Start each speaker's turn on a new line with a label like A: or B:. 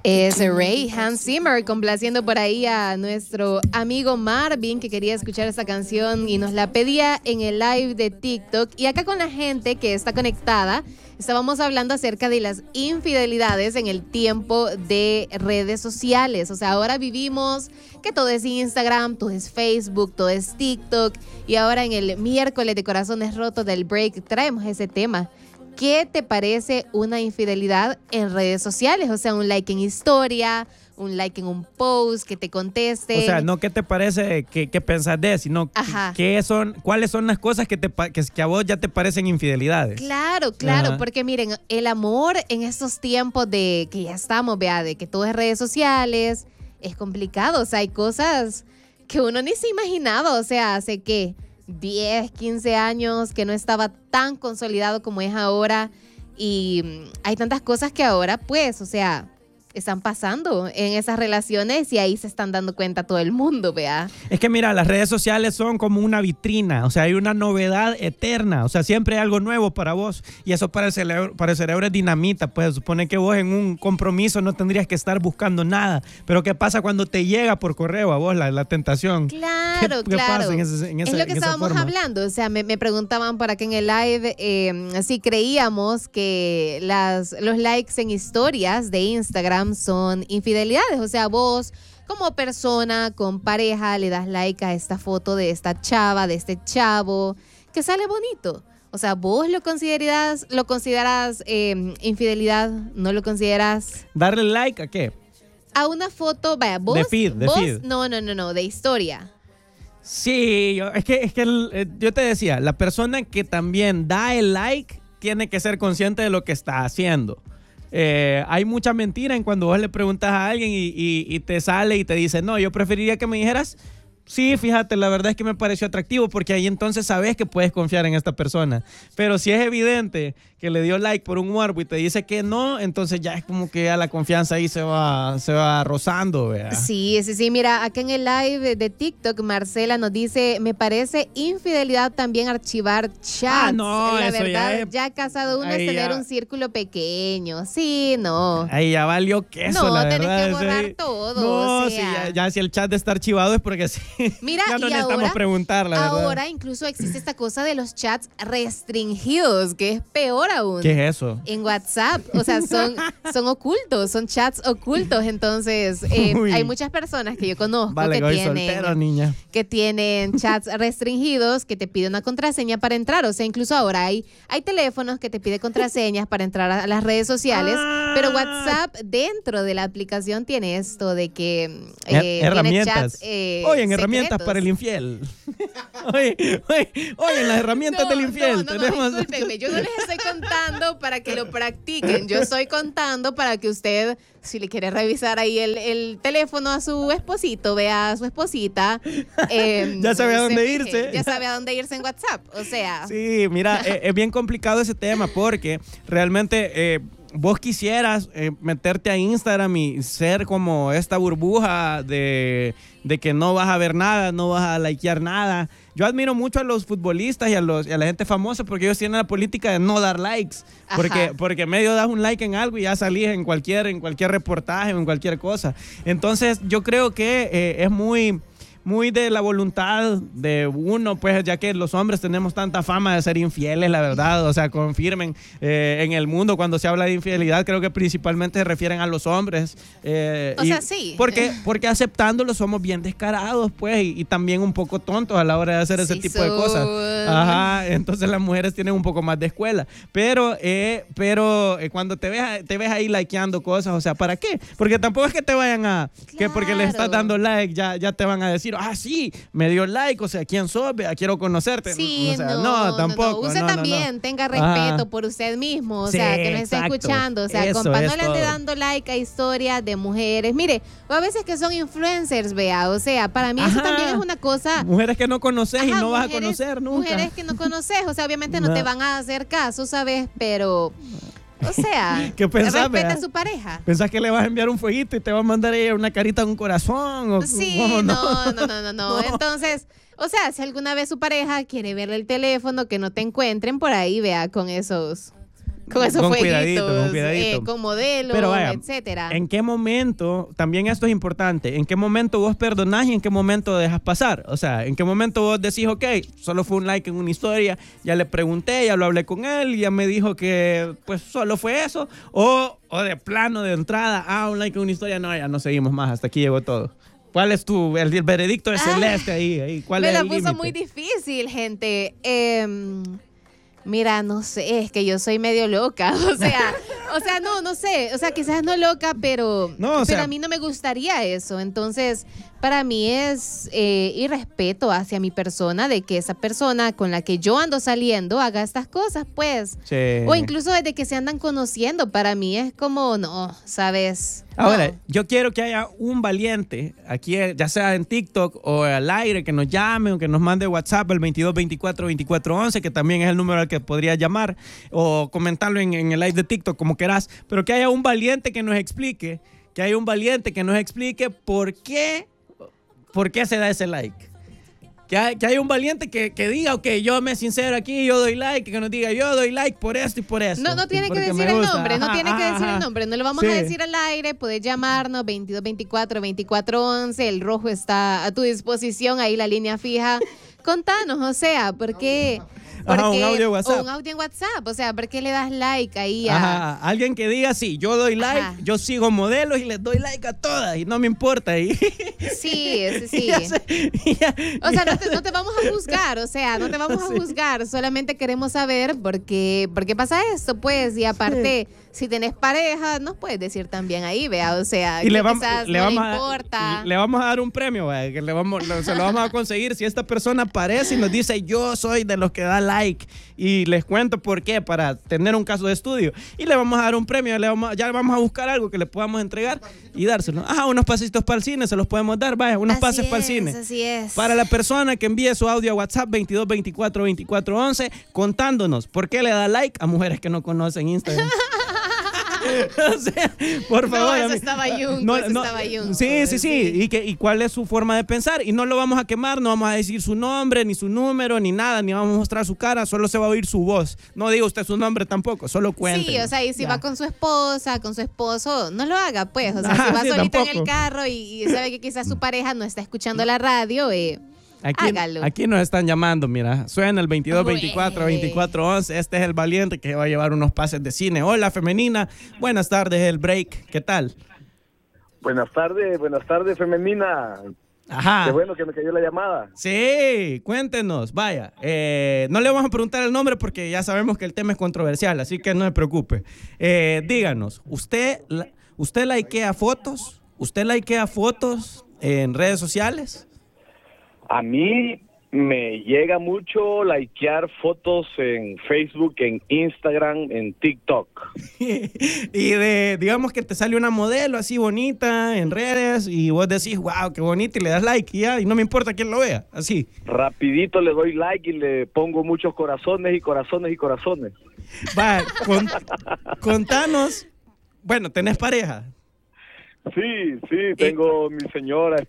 A: Es Ray Hans Zimmer complaciendo por ahí a nuestro amigo Marvin, que quería escuchar esta canción y nos la pedía en el live de TikTok. Y acá con la gente que está conectada, estábamos hablando acerca de las infidelidades en el tiempo de redes sociales. O sea, ahora vivimos que todo es Instagram, todo es Facebook, todo es TikTok. Y ahora en el miércoles de Corazones Rotos del Break traemos ese tema. ¿Qué te parece una infidelidad en redes sociales? O sea, un like en historia, un like en un post, que te conteste.
B: O sea, no qué te parece, qué pensás de, sino cuáles son las cosas que a vos ya te parecen infidelidades.
A: Claro, porque miren, el amor en estos tiempos de que ya estamos, vea, de que todo es redes sociales, es complicado. O sea, hay cosas que uno ni se imaginaba. O sea, hace que 10, 15 años que no estaba tan consolidado como es ahora, y hay tantas cosas que ahora pues, o sea, están pasando en esas relaciones y ahí se están dando cuenta todo el mundo, vea. Es que mira, las redes sociales son como una vitrina, o sea, hay una novedad eterna, o sea, siempre hay algo nuevo para vos, y eso para el cerebro es dinamita, pues supone que vos en un compromiso no tendrías que estar buscando nada, pero ¿qué pasa cuando te llega por correo a vos la tentación? Claro, ¿Qué pasa es lo que estábamos hablando, o sea, me preguntaban por aquí en el live si creíamos que los likes en historias de Instagram son infidelidades. O sea, vos como persona con pareja le das like a esta foto de esta chava, de este chavo, que sale bonito. O sea, ¿vos lo consideras infidelidad? ¿No lo consideras? ¿Darle like a qué? A una foto, vaya, vos... De feed. No, de historia. Sí, yo te decía, la persona que también da el like tiene que ser consciente de lo que está haciendo. Hay mucha mentira en cuando vos le preguntas a alguien y te sale y te dice, no, yo preferiría que me dijeras, sí, fíjate, la verdad es que me pareció atractivo, porque ahí entonces sabes que puedes confiar en esta persona. Pero si es evidente que le dio like por un morbo y te dice que no, entonces ya es como que ya la confianza ahí se va rozando, ¿verdad? Sí, mira, acá en el live de TikTok, Marcela nos dice, me parece infidelidad también archivar chats. No, la verdad, ya casado uno es tener un círculo pequeño. Sí, no. Ahí ya valió queso, la verdad. No, tenés que borrar todo. No, o sea, ya si el chat está archivado es porque sí. Mira, ya no necesitamos preguntar, la verdad. Ahora incluso existe esta cosa de los chats restringidos, que es peor aún. ¿Qué es eso? En WhatsApp, o sea, son ocultos, son chats ocultos. Entonces, hay muchas personas que yo conozco que tienen chats restringidos, que te piden una contraseña para entrar. O sea, incluso ahora hay teléfonos que te piden contraseñas para entrar a las redes sociales, pero WhatsApp dentro de la aplicación tiene esto de que herramientas. Tiene chats, herramientas para el infiel. Oye, en las herramientas del infiel. Discúlpenme, yo no les estoy contando para que lo practiquen. Yo estoy contando para que usted, si le quiere revisar ahí el teléfono a su esposito, vea a su esposita. Ya sabe a dónde irse. Ya sabe a dónde irse en WhatsApp. O sea. Sí, mira, es bien complicado ese tema porque realmente... vos quisieras meterte a Instagram y ser como esta burbuja de que no vas a ver nada, no vas a likear nada. Yo admiro mucho a los futbolistas y a la gente famosa porque ellos tienen la política de no dar likes. Porque medio das un like en algo y ya salís en cualquier reportaje o en cualquier cosa. Entonces yo creo que es muy de la voluntad de uno, pues ya que los hombres tenemos tanta fama de ser infieles, la verdad, o sea, confirmen en el mundo cuando se habla de infidelidad, creo que principalmente se refieren a los hombres. O sea, sí. Porque aceptándolo somos bien descarados, pues, y también un poco tontos a la hora de hacer ese tipo de cosas. Ajá, entonces las mujeres tienen un poco más de escuela. Pero cuando te ves ahí likeando cosas, o sea, ¿para qué? Porque tampoco es que te vayan a... Claro. Que porque le estás dando like ya te van a decir, sí, me dio like, o sea, ¿quién sos? Quiero conocerte. Sí, o sea, no, tampoco. Usted también tenga respeto por usted mismo, o sea, que nos esté escuchando, o sea, compa, no le ande dando like a historias de mujeres. Mire, o a veces que son influencers, vea, o sea, para mí eso también es una cosa. Mujeres que no conoces y no vas a conocer nunca. Mujeres que no conoces, o sea, obviamente no te van a hacer caso, ¿sabes? Pero... O sea, respeta a su pareja. ¿Pensás que le vas a enviar un fueguito y te va a mandar ella una carita, un corazón? Sí, no. Entonces, o sea, si alguna vez su pareja quiere verle el teléfono, que no te encuentren por ahí, vea, con esos con esos
B: fueguitos,
A: con modelos,
B: pero vaya,
A: etcétera.
B: ¿En qué momento, también esto es importante, en qué momento vos perdonás y en qué momento dejas pasar? O sea, ¿en qué momento vos decís, ok, solo fue un like en una historia, ya le pregunté, ya lo hablé con él, ya me dijo que pues solo fue eso? O de plano, de entrada, un like en una historia, no, ya no seguimos más, hasta aquí llegó todo. ¿Cuál es el veredicto de Celeste ahí? ¿Cuál es el límite?
A: Me la puso muy difícil, gente. Mira, no sé, es que yo soy medio loca, o sea, no sé, o sea, quizás no loca, pero a mí no me gustaría eso. Entonces, para mí es irrespeto hacia mi persona de que esa persona con la que yo ando saliendo haga estas cosas, pues.
B: Sí.
A: O incluso desde que se andan conociendo, para mí es como, no, ¿sabes?
B: Ahora,
A: no.
B: Yo quiero que haya un valiente aquí, ya sea en TikTok o al aire, que nos llame o que nos mande WhatsApp al 2224-2411, que también es el número al que podría llamar, o comentarlo en el live de TikTok, como quieras, pero que haya un valiente que nos explique, por qué se da ese like. Que hay un valiente que diga, ok, yo me sincero aquí, yo doy like, que nos diga, yo doy like por esto y por eso.
A: No tiene que decir el nombre, no lo vamos a decir al aire, puedes llamarnos 2224-2411, el rojo está a tu disposición, ahí la línea fija. Contanos, o sea, ¿por qué?
B: Un audio WhatsApp.
A: O un audio en WhatsApp, o sea, ¿por qué le das like ahí
B: alguien que diga, sí, yo doy like, yo sigo modelos y les doy like a todas y no me importa.
A: Sí. O sea, no te vamos a juzgar, solamente queremos saber por qué pasa esto, pues, y aparte, si tenés pareja, nos puedes decir también ahí, vea, o sea,
B: y
A: que quizás no le importa.
B: Le vamos a dar un premio, vea, que se lo vamos a conseguir si esta persona aparece y nos dice, yo soy de los que da like, y les cuento por qué, para tener un caso de estudio, y le vamos a dar un premio, ya vamos a buscar algo que le podamos entregar y dárselo. Unos pasitos para el cine se los podemos dar, vaya, unos pases para el cine.
A: Así es.
B: Para la persona que envíe su audio a WhatsApp 2224-2411 contándonos por qué le da like a mujeres que no conocen Instagram. O sea, por favor.
A: Eso estaba Jung.
B: Sí. ¿Y cuál es su forma de pensar? Y no lo vamos a quemar, no vamos a decir su nombre, ni su número, ni nada, ni vamos a mostrar su cara, solo se va a oír su voz. No diga usted su nombre tampoco, solo cuente.
A: Sí, o sea, y si va con su esposa, con su esposo, no lo haga, pues. O sea, si va solito en el carro y sabe que quizás su pareja no está escuchando la radio, hágalo.
B: Aquí nos están llamando, mira. Suena el 2224-2411. Este es el valiente que va a llevar unos pases de cine. Hola, femenina. Buenas tardes, el break. ¿Qué tal?
C: Buenas tardes, femenina.
B: Ajá.
C: Qué bueno que me cayó la llamada.
B: Sí, cuéntenos. Vaya, no le vamos a preguntar el nombre porque ya sabemos que el tema es controversial, así que no se preocupe. Díganos, ¿usted likea fotos? ¿Usted likea fotos en redes sociales?
C: A mí me llega mucho likear fotos en Facebook, en Instagram, en TikTok.
B: Y digamos que te sale una modelo así bonita en redes y vos decís, wow, qué bonita, y le das like y no me importa quién lo vea, así.
C: Rapidito le doy like y le pongo muchos corazones y corazones y corazones.
B: Va, contanos, bueno, ¿tenés pareja?
C: Sí, tengo mi señora,